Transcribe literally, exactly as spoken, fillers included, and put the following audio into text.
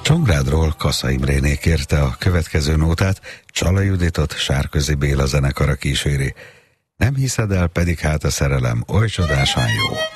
Csongrádról Kassa Imréné kérte a következő nótát, Csala Juditot Sárközi Béla zenekara kíséri. Nem hiszed el, pedig hát a szerelem oly csodásan jó.